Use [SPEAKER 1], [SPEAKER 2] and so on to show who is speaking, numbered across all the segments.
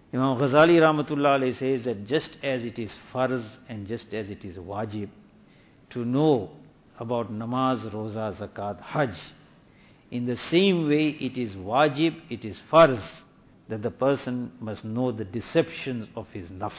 [SPEAKER 1] Imam Ghazali Rahmatullah Alayhi says that just as it is farz and just as it is wajib to know about namaz, roza, zakat, hajj, in the same way it is wajib, it is farz, that the person must know the deceptions of his nafs.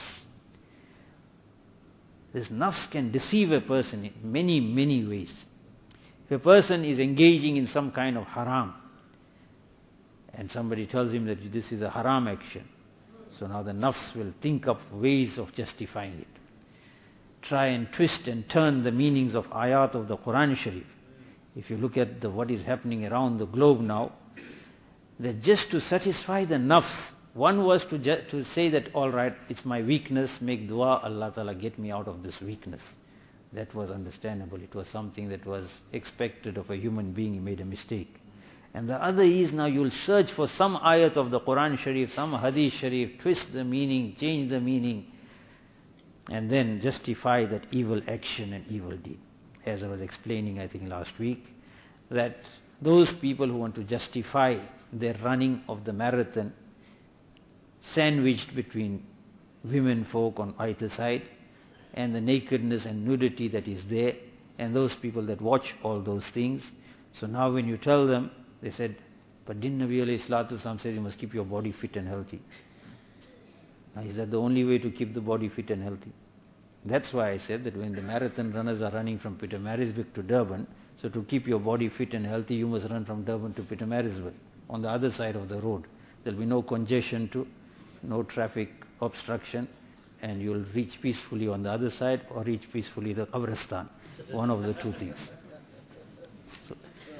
[SPEAKER 1] This nafs can deceive a person in many, many ways. If a person is engaging in some kind of haram, and somebody tells him that this is a haram action, so now the nafs will think of ways of justifying it. Try and twist and turn the meanings of ayat of the Quran Sharif. If you look at what is happening around the globe now, that just to satisfy the nafs, one was to say that, all right, it's my weakness, make dua, Allah Ta'ala get me out of this weakness. That was understandable. It was something that was expected of a human being. He made a mistake. And the other is, now you'll search for some ayat of the Quran Sharif, some hadith Sharif, twist the meaning, change the meaning, and then justify that evil action and evil deed. As I was explaining, I think last week, that those people who want to justify their running of the marathon, sandwiched between women folk on either side, and the nakedness and nudity that is there, and those people that watch all those things. So now when you tell them, they said, but didn't Nabi alayhi salatu wasalam say you must keep your body fit and healthy? Now is that the only way to keep the body fit and healthy? That's why I said that when the marathon runners are running from Pietermaritzburg to Durban, so to keep your body fit and healthy, you must run from Durban to Pietermaritzburg, on the other side of the road. There will be no congestion no traffic obstruction, and you will reach peacefully on the other side or reach peacefully the Qabristan. One of the two things. So,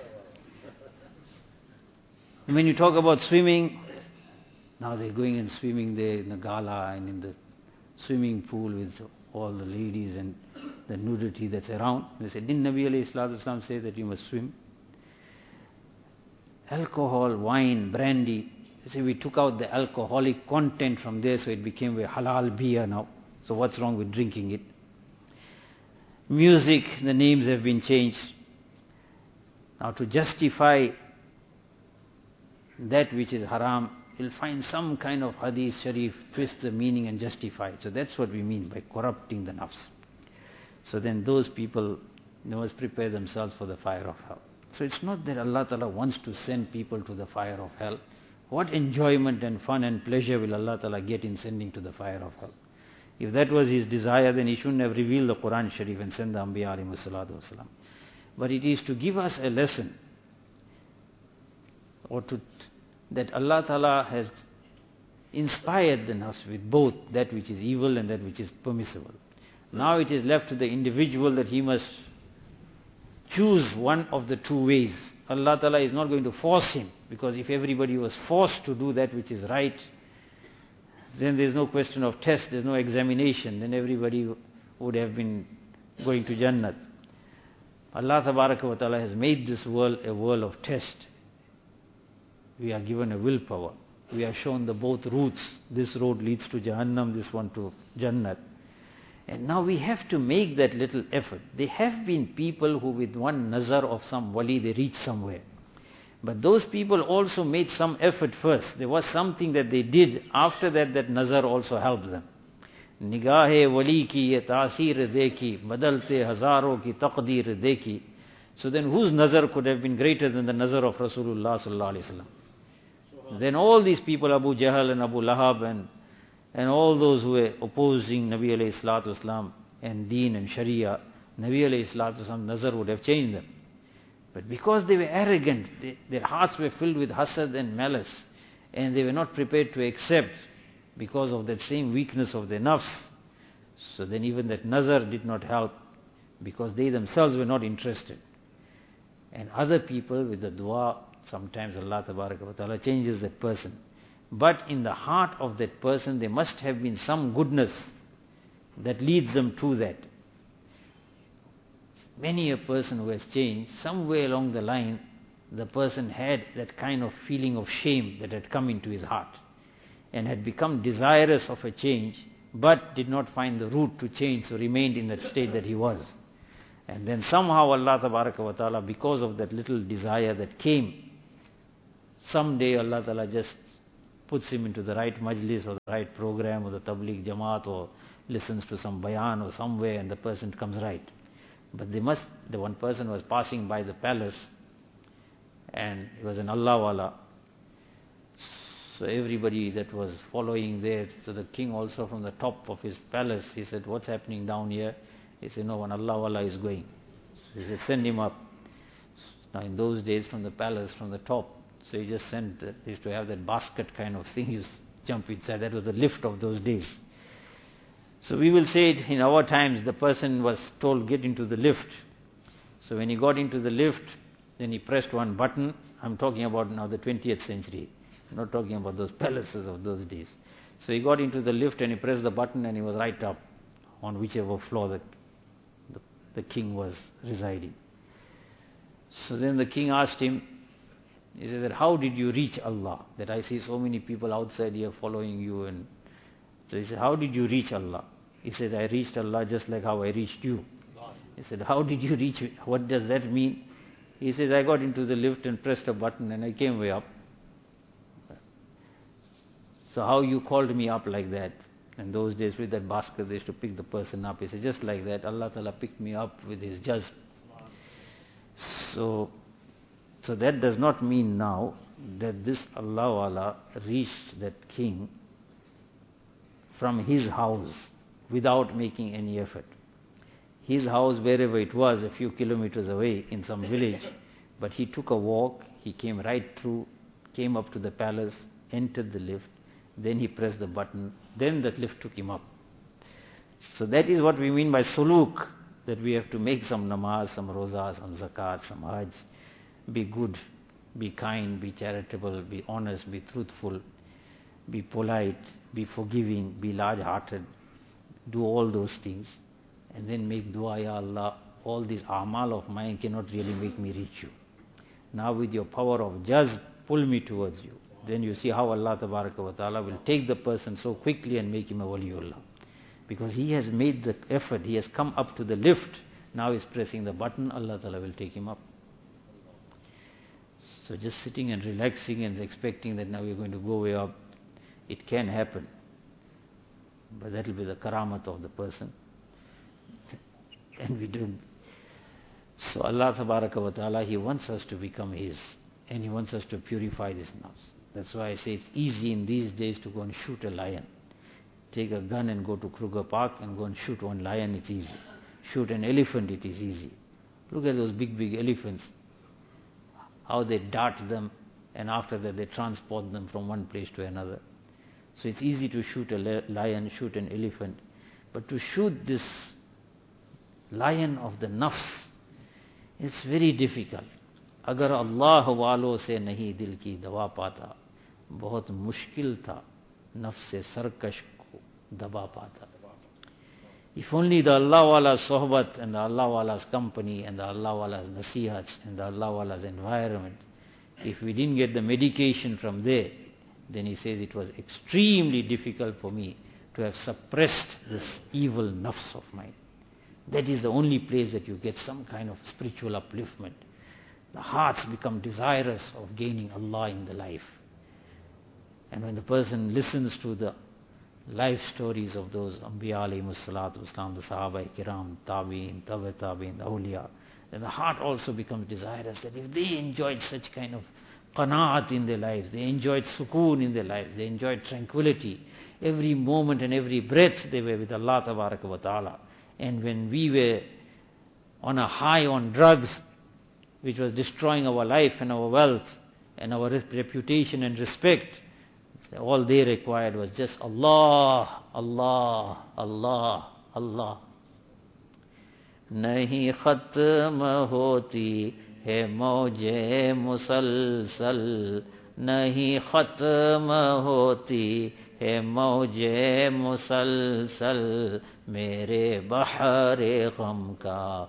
[SPEAKER 1] when you talk about swimming, now they're going and swimming there in the gala and in the swimming pool with all the ladies and the nudity that's around. They said, didn't Nabi alayhi salatu wasalam say that you must swim? Alcohol, wine, brandy. They say we took out the alcoholic content from there, so it became a halal beer now. So what's wrong with drinking it? Music, the names have been changed. Now to justify that which is haram, you'll find some kind of hadith sharif, twist the meaning and justify it. So that's what we mean by corrupting the nafs. So then those people, they must prepare themselves for the fire of hell. So it's not that Allah Ta'ala wants to send people to the fire of hell. What enjoyment and fun and pleasure will Allah Ta'ala get in sending to the fire of hell? If that was His desire, then He shouldn't have revealed the Quran Sharif and sent the Anbiya alayhi salatu wasalam. But it is to give us a lesson, or that Allah Ta'ala has inspired the nafs with both that which is evil and that which is permissible. Now it is left to the individual that he must choose one of the two ways. Allah Ta'ala is not going to force him, because if everybody was forced to do that which is right, then there is no question of test, there is no examination, then everybody would have been going to Jannat. Allah Ta'ala has made this world a world of test. We are given a willpower. We are shown the both routes. This road leads to Jahannam, this one to Jannat. And now we have to make that little effort. There have been people who with one nazar of some wali, they reach somewhere. But those people also made some effort first. There was something that they did. After that, that nazar also helped them. Nigahe wali ki ye taasir dekhi, badalte hazaro ki taqdeer dekhi. So then whose nazar could have been greater than the nazar of Rasulullah sallallahu alaihi wasallam? Then all these people, Abu Jahl and Abu Lahab and all those who were opposing Nabi alayhi salatu wasalam and Deen and Sharia, Nabi alayhi salatu wasalam nazar would have changed them. But because they were arrogant, their hearts were filled with hasad and malice, and they were not prepared to accept because of that same weakness of their nafs. So then even that nazar did not help, because they themselves were not interested. And other people with the dua, sometimes Allah Ta'ala changes that person. But in the heart of that person, there must have been some goodness that leads them to that. Many a person who has changed, somewhere along the line, the person had that kind of feeling of shame that had come into his heart and had become desirous of a change, but did not find the route to change, so remained in that state that he was. And then somehow Allah Ta'ala, because of that little desire that came, someday Allah Ta'ala just puts him into the right majlis or the right program or the tabligh jamaat or listens to some bayan or somewhere and the person comes right. But the one person was passing by the palace and he was an Allah wala. So everybody that was following there, so the king also from the top of his palace, he said, what's happening down here? He said, no, one Allah wala is going. He said, send him up. Now in those days from the palace, from the top, so he just sent, they used to have that basket kind of thing, you jump inside, that was the lift of those days. So we will say it in our times, the person was told, get into the lift. So when he got into the lift, then he pressed one button. I'm talking about now the 20th century. I'm not talking about those palaces of those days. So he got into the lift and he pressed the button and he was right up on whichever floor that the king was residing. So then the king asked him, he said that, how did you reach Allah? That I see so many people outside here following you. And so he said, how did you reach Allah? He said, I reached Allah just like how I reached you. He said, how did you reach it? What does that mean? He says, I got into the lift and pressed a button and I came way up. So how you called me up like that? In those days with that basket they used to pick the person up. He said, just like that, Allah Ta'ala picked me up with His jazb. So that does not mean now that this Allah Wala reached that king from his house without making any effort. His house, wherever it was, a few kilometers away in some village, but he took a walk, he came right through, came up to the palace, entered the lift, then he pressed the button, then that lift took him up. So that is what we mean by suluk, that we have to make some namaz, some roza, some zakat, some hajj, be good, be kind, be charitable, be honest, be truthful, be polite, be forgiving, be large-hearted, do all those things, and then make dua, Ya Allah, all these a'mal of mine cannot really make me reach you. Now with your power of jazb, pull me towards you. Then you see how Allah Tabaraka wa Ta'ala will take the person so quickly and make him a waliullah. Because he has made the effort, he has come up to the lift, now he's pressing the button, Allah Ta'ala will take him up. So just sitting and relaxing and expecting that now we're going to go way up, it can happen. But that will be the karamat of the person. And we don't. So Allah Tabaraka wa Ta'ala, He wants us to become His. And He wants us to purify this nafs. That's why I say it's easy in these days to go and shoot a lion. Take a gun and go to Kruger Park and go and shoot one lion, it's easy. Shoot an elephant, it is easy. Look at those big, big elephants. How they dart them, and after that they transport them from one place to another. So it's easy to shoot a lion, shoot an elephant. But to shoot this lion of the nafs, it's very difficult. अगर अल्लाह वालों से नहीं दिल की दवा पाता, बहुत मुश्किल था नफ्स से सरकश को दबा पाता. If only the Allah Wala's sohbat and the Allah Wala's company and the Allah Wala's nasihats and the Allah Wala's environment, if we didn't get the medication from there, then he says it was extremely difficult for me to have suppressed this evil nafs of mine. That is the only place that you get some kind of spiritual upliftment. The hearts become desirous of gaining Allah in the life. And when the person listens to the life stories of those Anbiya alayhimus salatu wassalam, the Sahaba kiram, Tabi'in, Tabi' Tabi'in, the Awliya, then the heart also becomes desirous that if they enjoyed such kind of qanaat in their lives, they enjoyed sukoon in their lives, they enjoyed tranquility, every moment and every breath they were with Allah Tabaraka wa Ta'ala. And when we were on a high on drugs, which was destroying our life and our wealth and our reputation and respect, all they required was just Allah, Allah, Allah, Allah. Nahi khatm hoti hai mauj musalsal, nahi khatm hoti hai mauj musalsal, mere bahar gham ka